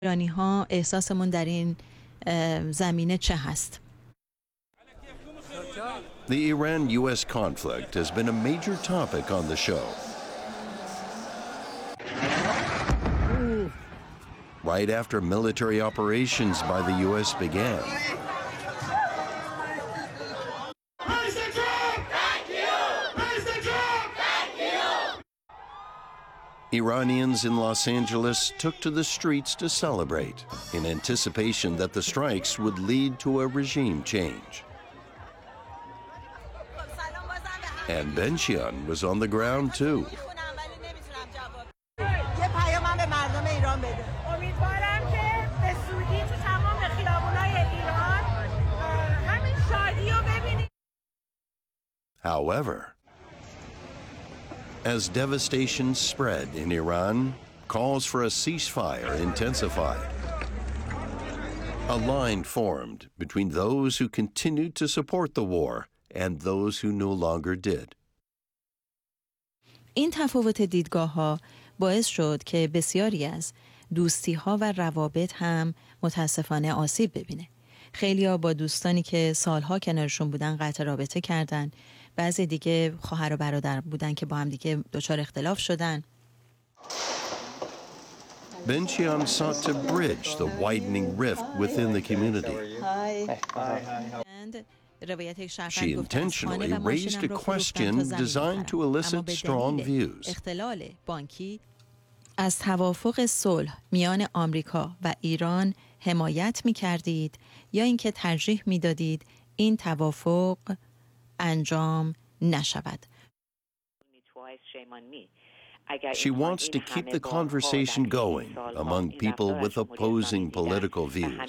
ایرانی ها احساسمون در این زمینه چه هست؟ The Iran-U.S. conflict has been a major topic on the show. Right after military operations by the U.S. began, Iranians in Los Angeles took to the streets to celebrate in anticipation that the strikes would lead to a regime change. And Benchian was on the ground too. However, as devastation spread in Iran, calls for a ceasefire intensified. A line formed between those who continued to support the war and those who no longer did. این تفاوت دیدگاه‌ها باعث شد که بسیاری از دوستی‌ها و روابط هم متاسفانه آسیب ببینه. خیلی‌ها با دوستانی که سالها کنارشون بودن قطع رابطه کردن. بعضی دیگه خواهر و برادر بودن که با هم دیگه دچار اختلاف شدن. Benchian sought to bridge the widening rift within the community. She intentionally raised a question designed to elicit strong views. اختلال بانکی از توافق صلح میان آمریکا و ایران حمایت می‌کردید یا اینکه ترجیح می‌دادید این توافق انجام نشود. She wants to keep the conversation going among people with opposing political views.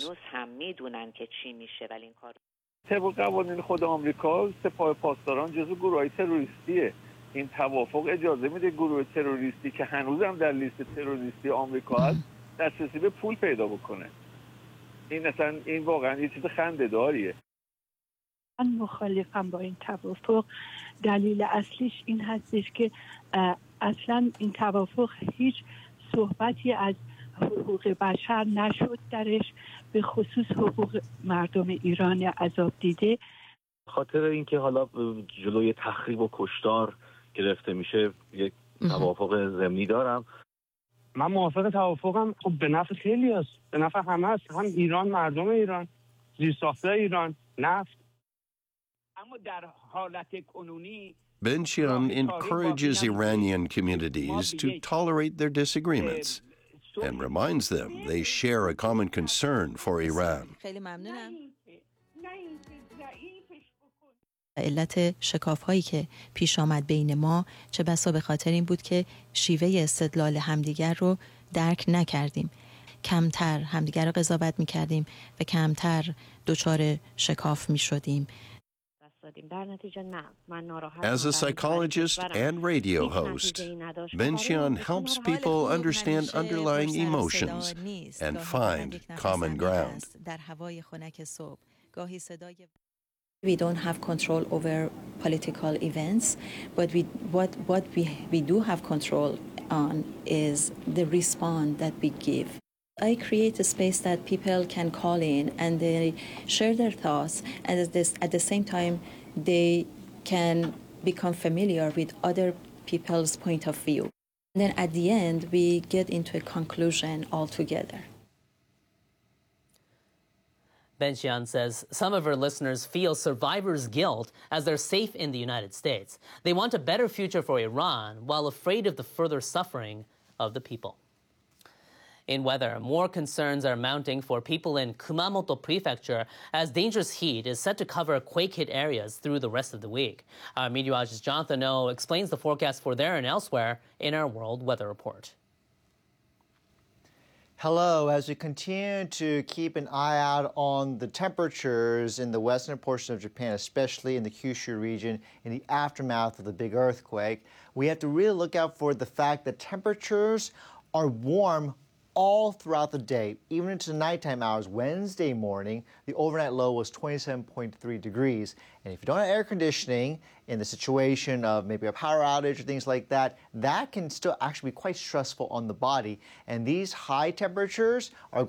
طبق قوانین خود آمریکا سپاه پاسداران جزو گروه‌های تروریستیه. این توافق اجازه میده گروه تروریستی که هنوزم در لیست تروریستی آمریکا هست دسترسی به پول پیدا بکنه. این واقعا یه چیز خنده‌داریه. من مخالفم با این توافق. دلیل اصلیش این هستش که اصلا این توافق هیچ صحبتی از حقوق بشر نشد درش، به خصوص حقوق مردم ایران عذاب دیده. خاطر اینکه حالا جلوی تخریب و کشتار گرفته میشه یک توافق ضمنی دارم. من موافق توافقم. خب به نفع خیلی هست، به نفع همه است، هم ایران، مردم ایران، زیرساخت‌های ایران، نفت. اما در حالت کنونی Benchian encourages Iranian communities to tolerate their disagreements and reminds them they share a common concern for Iran. علت شکاف‌هایی که پیش آمد بین ما چه بسا به خاطر این بود که شیوه استدلال همدیگر رو درک نکردیم. کمتر همدیگر رو قضاوت می‌کردیم و کمتر دچار شکاف می‌شدیم. As a psychologist and radio host, Benchian helps people understand underlying emotions and find common ground. We don't have control over political events, but what we do have control on is the response that we give. I create a space that people can call in and they share their thoughts, and at the same time they can become familiar with other people's point of view. And then at the end we get into a conclusion all together. Benchian says some of her listeners feel survivor's guilt as they're safe in the United States. They want a better future for Iran while afraid of the further suffering of the people. In weather, more concerns are mounting for people in Kumamoto Prefecture as dangerous heat is set to cover quake-hit areas through the rest of the week. Our meteorologist Jonathan Oh explains the forecast for there and elsewhere in our World Weather Report. Hello. As we continue to keep an eye out on the temperatures in the western portion of Japan, especially in the Kyushu region, in the aftermath of the big earthquake, we have to really look out for the fact that temperatures are warm all throughout the day, even into the nighttime hours. Wednesday morning, the overnight low was 27.3 degrees. And if you don't have air conditioning in the situation of maybe a power outage or things like that, that can still actually be quite stressful on the body. And these high temperatures are